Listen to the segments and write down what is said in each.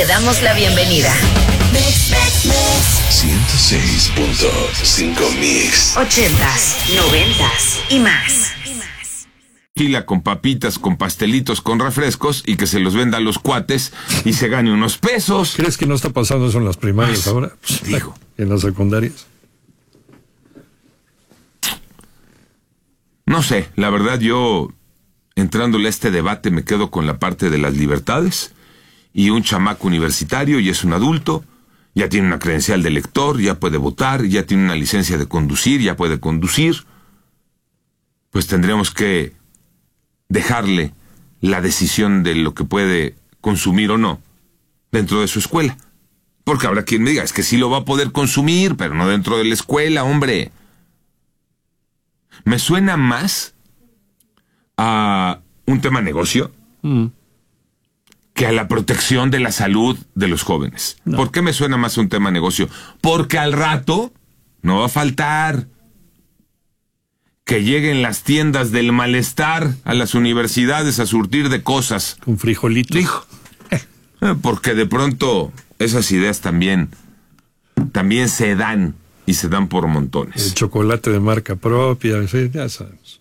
damos la bienvenida. 106.5 Mix. 80s, 90s y más. Tequila con papitas, con pastelitos, con refrescos y que se los venda a los cuates y se gane unos pesos. ¿Crees que no está pasando eso en las primarias ahora? Digo. En las secundarias. No sé, la verdad yo, entrándole a este debate, me quedo con la parte de las libertades y un chamaco universitario y es un adulto, ya tiene una credencial de lector, ya puede votar, ya tiene una licencia de conducir, ya puede conducir. Pues tendríamos que dejarle la decisión de lo que puede consumir o no dentro de su escuela. Porque habrá quien me diga, es que sí lo va a poder consumir, pero no dentro de la escuela, hombre. Me suena más a un tema negocio que a la protección de la salud de los jóvenes. No. ¿Por qué me suena más a un tema negocio? Porque al rato no va a faltar que lleguen las tiendas del malestar a las universidades a surtir de cosas. Con frijolitos. Dijo. Porque de pronto esas ideas también se dan y se dan por montones. El chocolate de marca propia, sí, ya sabemos.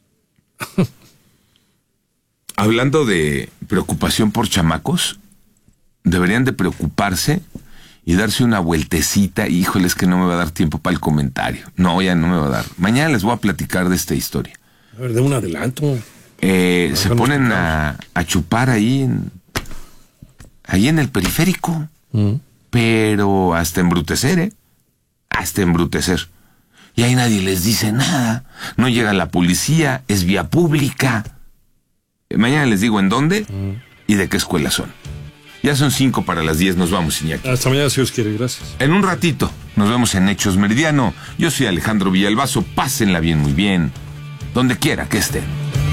Hablando de preocupación por chamacos, deberían de preocuparse y darse una vueltecita. Híjole, es que no me va a dar tiempo para el comentario. No, ya no me va a dar. Mañana les voy a platicar de esta historia. A ver, de un adelanto. Se ponen a chupar ahí en el periférico. Pero hasta embrutecer, ¿eh? Hasta embrutecer. Y ahí nadie les dice nada. No llega la policía, es vía pública. Mañana les digo en dónde y de qué escuela son. Ya son 5 para las 10, nos vamos, Iñaki. Hasta mañana, si Dios quiere, gracias. En un ratito, nos vemos en Hechos Meridiano. Yo soy Alejandro Villalbazo, pásenla bien, muy bien, donde quiera que estén.